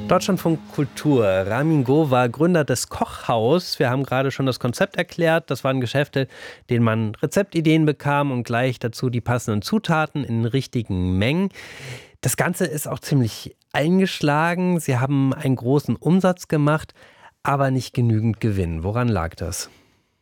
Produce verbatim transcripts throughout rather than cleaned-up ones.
Deutschlandfunk Kultur. Ramin Go war Gründer des Kochhaus. Wir haben gerade schon das Konzept erklärt. Das waren Geschäfte, denen man Rezeptideen bekam und gleich dazu die passenden Zutaten in richtigen Mengen. Das Ganze ist auch ziemlich eingeschlagen. Sie haben einen großen Umsatz gemacht, aber nicht genügend Gewinn. Woran lag das?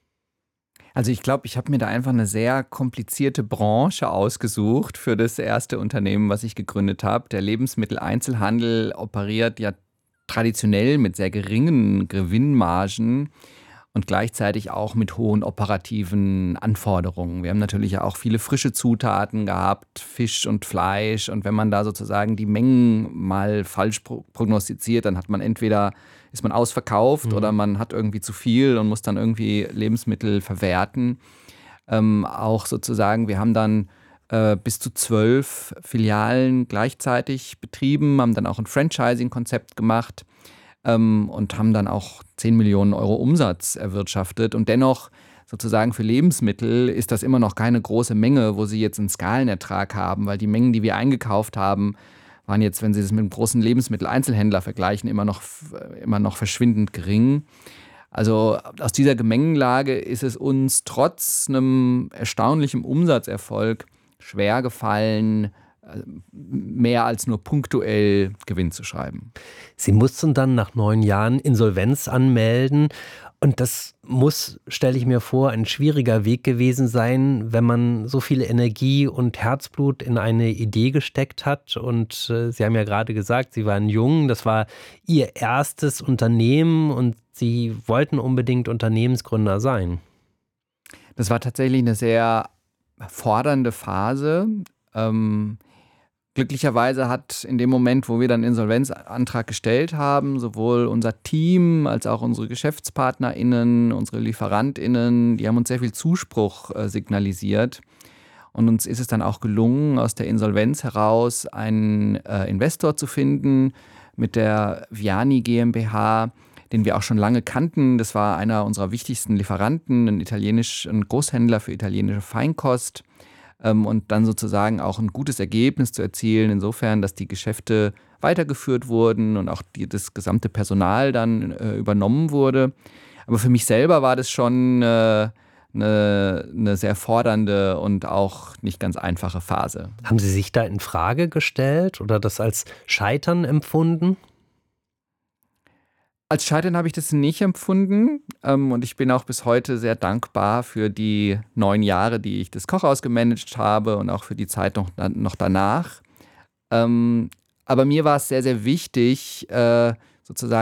Also ich glaube, ich habe mir da einfach eine sehr komplizierte Branche ausgesucht für das erste Unternehmen, was ich gegründet habe. Der Lebensmitteleinzelhandel operiert ja traditionell mit sehr geringen Gewinnmargen und gleichzeitig auch mit hohen operativen Anforderungen. Wir haben natürlich ja auch viele frische Zutaten gehabt, Fisch und Fleisch. Und wenn man da sozusagen die Mengen mal falsch pro- prognostiziert, dann hat man entweder ist man ausverkauft mhm. oder man hat irgendwie zu viel und muss dann irgendwie Lebensmittel verwerten. Ähm, auch sozusagen, wir haben dann äh, bis zu zwölf Filialen gleichzeitig betrieben, haben dann auch ein Franchising-Konzept gemacht ähm, und haben dann auch zehn Millionen Euro Umsatz erwirtschaftet. Und dennoch sozusagen für Lebensmittel ist das immer noch keine große Menge, wo sie jetzt einen Skalenertrag haben, weil die Mengen, die wir eingekauft haben, waren jetzt, wenn Sie das mit einem großen Lebensmitteleinzelhändler vergleichen, immer noch, immer noch verschwindend gering. Also aus dieser Gemengenlage ist es uns trotz einem erstaunlichen Umsatzerfolg schwer gefallen, mehr als nur punktuell Gewinn zu schreiben. Sie mussten dann nach neun Jahren Insolvenz anmelden. Und das muss, stelle ich mir vor, ein schwieriger Weg gewesen sein, wenn man so viel Energie und Herzblut in eine Idee gesteckt hat. Und äh, Sie haben ja gerade gesagt, Sie waren jung, das war Ihr erstes Unternehmen und Sie wollten unbedingt Unternehmensgründer sein. Das war tatsächlich eine sehr fordernde Phase. Ähm, Glücklicherweise hat in dem Moment, wo wir dann Insolvenzantrag gestellt haben, sowohl unser Team als auch unsere GeschäftspartnerInnen, unsere LieferantInnen, die haben uns sehr viel Zuspruch äh, signalisiert. Und uns ist es dann auch gelungen, aus der Insolvenz heraus einen äh, Investor zu finden mit der Viani GmbH, den wir auch schon lange kannten. Das war einer unserer wichtigsten Lieferanten, ein italienisch, ein Großhändler für italienische Feinkost. Und dann sozusagen auch ein gutes Ergebnis zu erzielen, insofern, dass die Geschäfte weitergeführt wurden und auch die, das gesamte Personal dann äh, übernommen wurde. Aber für mich selber war das schon äh, eine, eine sehr fordernde und auch nicht ganz einfache Phase. Haben Sie sich da in Frage gestellt oder das als Scheitern empfunden? Als Scheitern habe ich das nicht empfunden ähm, und ich bin auch bis heute sehr dankbar für die neun Jahre, die ich das Kochhaus gemanagt habe und auch für die Zeit noch, noch danach. Ähm, aber mir war es sehr, sehr wichtig, äh, sozusagen